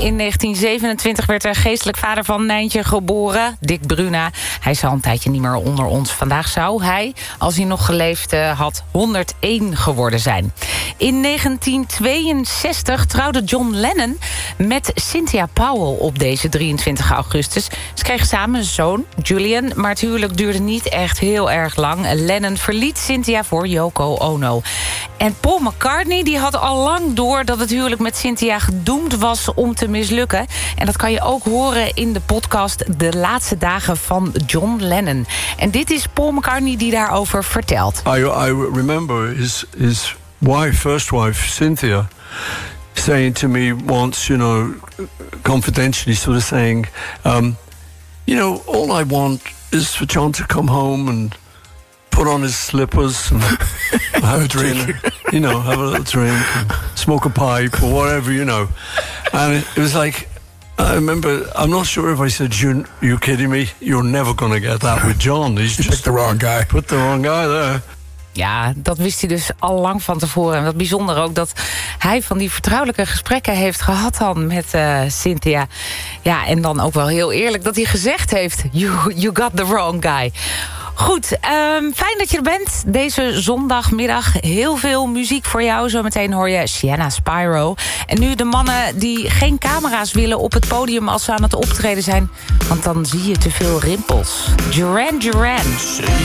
In 1927 werd er geestelijk vader van Nijntje geboren, Dick Bruna. Hij is al een tijdje niet meer onder ons. Vandaag zou hij, als hij nog geleefd had, 101 geworden zijn. In 1962 trouwde John Lennon met Cynthia Powell op deze 23 augustus. Ze kregen samen een zoon, Julian, maar het huwelijk duurde niet echt heel erg lang. Lennon verliet Cynthia voor Yoko Ono. En Paul McCartney die had al lang door dat het huwelijk met Cynthia gedoemd was om te mislukken. En dat kan je ook horen in de podcast De Laatste Dagen van John Lennon. En dit is Paul McCartney die daarover vertelt. I remember his wife, first wife, Cynthia, saying to me once, confidentially sort of saying, all I want is for John to come home and put on his slippers and have a drink, have a little drink and smoke a pipe or whatever, And it was like, I remember, I'm not sure if I said, you kidding me? You're never going to get that with John. He's just the wrong guy. Put the wrong guy there. Ja, dat wist hij dus al lang van tevoren. En wat bijzonder ook dat hij van die vertrouwelijke gesprekken heeft gehad dan met Cynthia. Ja, en dan ook wel heel eerlijk dat hij gezegd heeft, you got the wrong guy. Goed, fijn dat je er bent. Deze zondagmiddag heel veel muziek voor jou. Zometeen hoor je Sienna Spyro. En nu de mannen die geen camera's willen op het podium als ze aan het optreden zijn. Want dan zie je te veel rimpels. Duran Duran.